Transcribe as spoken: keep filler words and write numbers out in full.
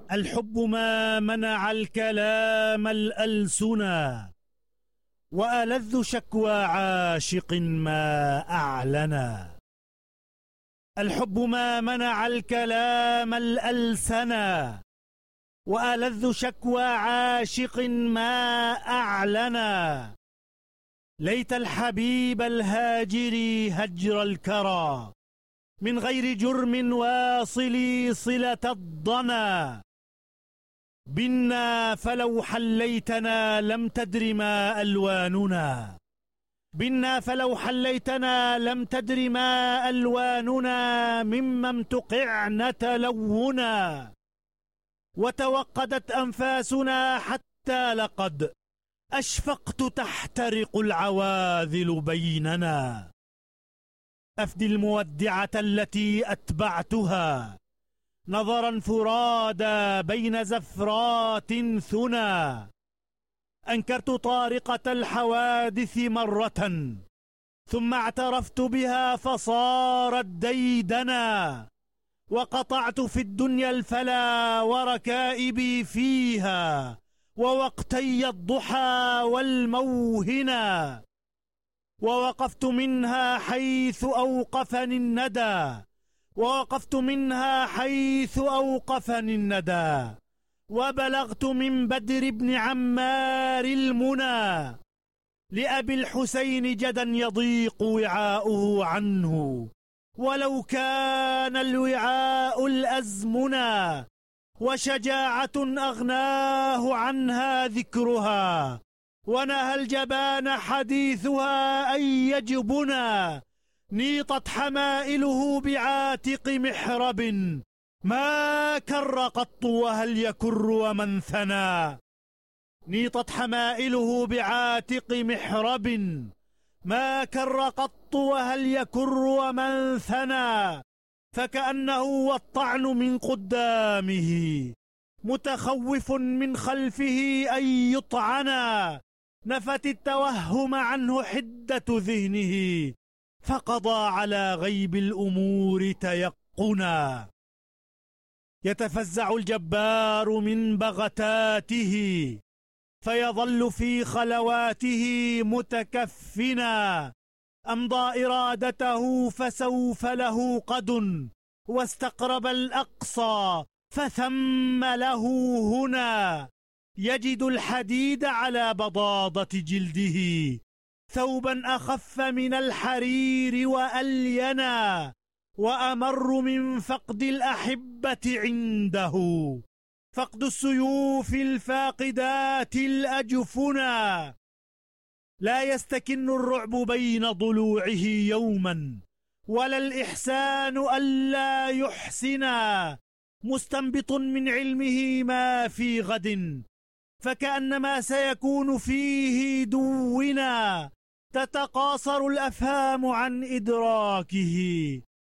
الحب ما منع الكلام الألسنا، وألذ شكوى عاشق ما أعلنا. الحب ما منع الكلام الألسنا، وألذ شكوى عاشق ما أعلنا. ليت الحبيب الهاجر هجر الكرى، من غير جرم واصلي صلة الضنا. بنا فلو حليتنا لم تدر ما ألواننا، بنا فلو حليتنا لم تدر ما ألواننا. مما امتقعن تلونا، وتوقدت أنفاسنا حتى لقد أشفقت تحترق العواذل بيننا. أفدي المودعة التي أتبعتها نظرا فرادا بين زفرات ثنا. أنكرت طارقة الحوادث مرة، ثم اعترفت بها فصارت ديدنا. وقطعت في الدنيا الفلا وركائبي فيها، ووقتي الضحى والموهنا. ووقفت منها حيث أوقفني الندى، ووقفت منها حيث أوقفني الندى. وبلغت من بدر بن عمار المنى، لأبي الحسين جدا يضيق وعاؤه عنه، ولو كان الوعاء الأزمنا. وشجاعة أغناه عنها ذكرها، ونهى الجبان حديثها أن يجبنا. نيطت حمائله بعاتق محرب، ما كر قط وهل يكر ومن ثنى. نيطت حمائله بعاتق محرب، ما كر قط وهل يكر ومن ثنى. فكأنه والطعن من قدامه، متخوف من خلفه أن يطعنا. نفت التوهم عنه حدة ذهنه، فقضى على غيب الأمور تيقنا. يتفزع الجبار من بغتاته، فيظل في خلواته متكفنا. أمضى إرادته فسوف له قد، واستقرب الأقصى فثم له هنا. يجد الحديد على بضاضة جلده، ثوبا أخف من الحرير وألينا. وأمر من فقد الأحبة عنده، فقد السيوف الفاقدات الأجفنا. لا يستكن الرعب بين ضلوعه يوما، ولا الإحسان ألا يحسنا. مستنبط من علمه ما في غد، فكأنما سيكون فيه دونا. تتقاصر الأفهام عن إدراكه،